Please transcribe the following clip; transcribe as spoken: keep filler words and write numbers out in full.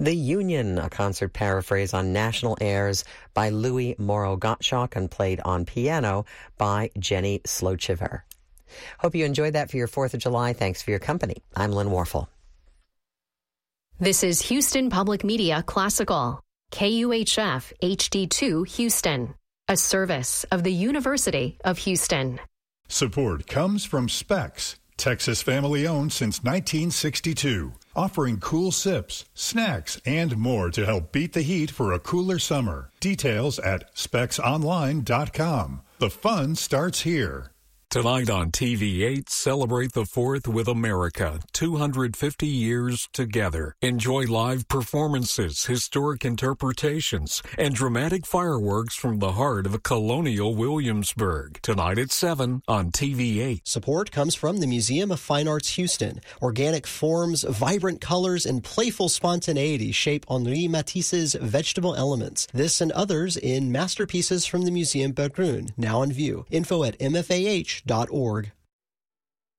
The Union, a concert paraphrase on national airs by Louis Moreau Gottschalk and played on piano by Jenny Slochiver. Hope you enjoyed that for your fourth of July. Thanks for your company. I'm Lynn Warfel. This is Houston Public Media Classical, K U H F H D two Houston, a service of the University of Houston. Support comes from Specs, Texas family-owned since nineteen sixty-two, offering cool sips, snacks, and more to help beat the heat for a cooler summer. Details at specs online dot com. The fun starts here. Tonight on T V eight, celebrate the fourth with America, two hundred fifty years together. Enjoy live performances, historic interpretations, and dramatic fireworks from the heart of colonial Williamsburg. Tonight at seven on T V eight. Support comes from the Museum of Fine Arts Houston. Organic forms, vibrant colors, and playful spontaneity shape Henri Matisse's vegetable elements. This and others in Masterpieces from the Museum Berggruen, now in view. Info at m f a h dot org.